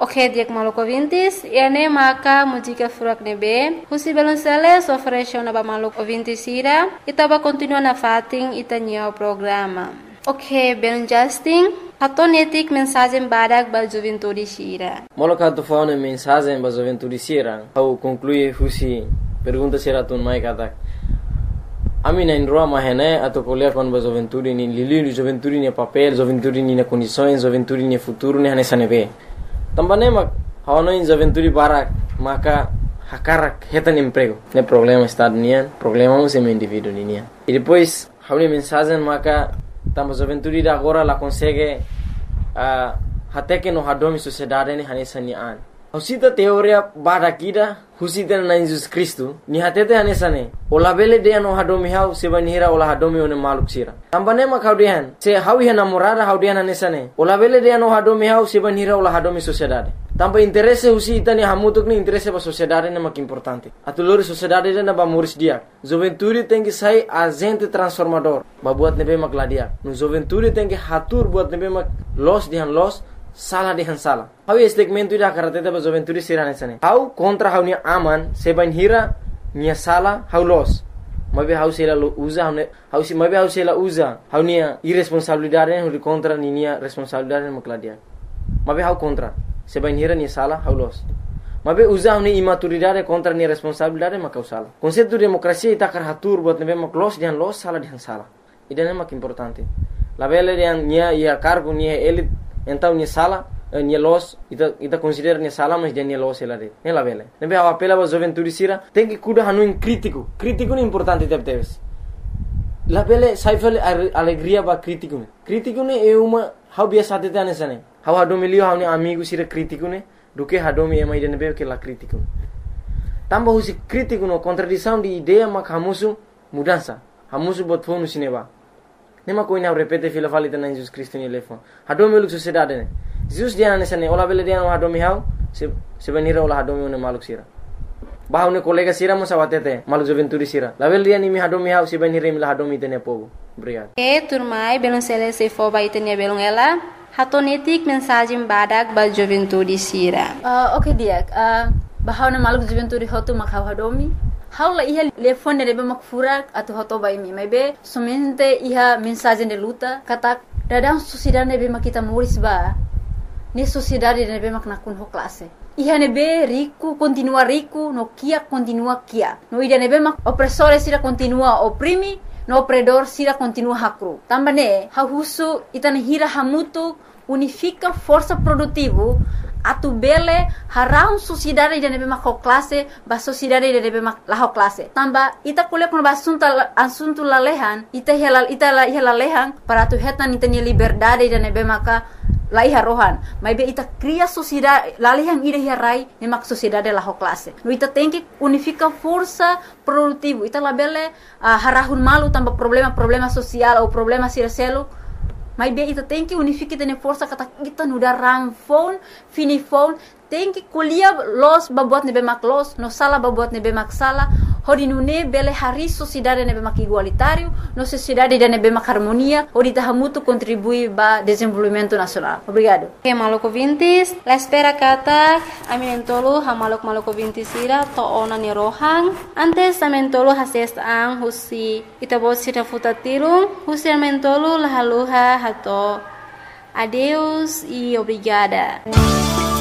Ok, diak maluco vintis, ene maka música furak nebe, husi belonceles oferece na ba maluco vintis ira, itaba continua na fating itanya o programa. Ok, belon Justin, hatonetik mensagem badak ba juventude sira. Moloka tu fauna mensagem ba juventude sira, au conclui husi pergunta sira tun mai katak. Ami na indroa mahene atau kuliah kon ba juventude ni lili juventude ni papel, juventude ni na condições, juventude ni futuro ni hane sanebe. Tambane mak hawana in juventude barak maka hakarak hetan emprego. Ne problema estado nian, problema um sem indivíduo nian. E depois hauni mensagem maka tamba juventude da agora la consegue até que no hadomi sociedade ni hane sanian. Husita teoria barakida husita na Jesus Cristo ni hatete hane sane. Ola bele de no hadomi hau sebanira ola hadomi one maluk sira. Tambane mak haudian se hawi hana morada haudian hane sane. Ola bele de no hadomi hau sebanira ola hadomi sociedade. Tamba interesse husita ni hamutuk ni interesse ba sociedade na mak importante. Atulori sociedade na ba muris dia. Juventude tem que sair agente transformador. Ba buat nebe mak ladia. No juventude tem que hatur buat nebe mak los dihan los salah dihan salah. Hau segmento ida karate ba juventude sirane sane. Hau kontra hau ni aman sebanira nia salah hau los. Mabe hau sela usa hau si mabe hau sela usa hau nia irresponsabilidade hu contra ni nia responsabilidade mak ladia. Mabe hau kontra sebanira nia salah hau los. Mabe usa hau ni imaturidade contra nia responsabilidade mak hau salah. Konsepto demokrasia ita kar hatur buat nebe mak los dihan los salah dihan salah. Ida mak importante. La bele dihan nia ia cargo nia elit então nia sala nia los ita considera nia sala mas dia nia los ela de nela vele nebe a apela ba juventude sira tem que cuidar hanu crítico ni importante teves la vele saifel alegria ba crítico ne é uma how biasa tete anesane how hadomi lio how ni amigo sira crítico ne do que hadomi é mais de nebe que la crítico tamba husi crítico no contradição de ideia mak hamusu mudança hamusu bot fonu sineba nema ko ina repete fila falita na Jesus Cristo ni lefon hadomi luk sociedade ne Jesus dia na sene ola bele dia no hadomi hau se benira ola hadomi ne maluk sira bahau ne kolega sira mo sawatete maluk juventude sira la bele dia ni mi hadomi hau se benira mi la hadomi tene pogo obrigado turmai belon sele se fo ba itenia belon ela hatonetik mensagem badak ba juventude sira. Ok dia bahau na maluk juventude hotu mak hau hadomi haula iha telefone rebe mak furak atau hoto bai mi maybe somente iha mensagem de luta kata dadang sociedade nebe mak kita muris ba ni sociedade nebe mak nakun ho classe iha nebe rico continua rico no kia continua kia no ida nebe mak opressore sira continua oprimi no opredor sira continua hakru tambane ha husu itane hira hamutu unifica força produtivo atu bele harau sociedade de nebe mak classe ba sociedade de nebe mak la classe tamba ita kuliah kun ba asunto lalehan ita lalehan para tu hetan ita ni liberdade de nebe maka lai harohan mai be ita cria sociedade lalehan ida hirai ne mak sociedade la classe no ita tem que unifica força produtivo ita la bele harahun malu tamba problema social ou problema sircelo mas bem, ita tem que unificar tene força kata kita nuda ram phone, fini phone, tem que colher los babuat nebe mak los, no sala babuat nebe mak sala, hodi nune bele hari sociedade nebe mak igualitário, no sociedade de nebe mak harmonia, hodi tahamutu contribui ba desenvolvimento nacional. Obrigado. Okay, maluco vintis, la espera kata, aminentolo ha maluco vintis ira to ona ni rohang, antes amentolo hases ang husi itabot sira futatirung, husi amentolo la haluha hato. Adeus e obrigada.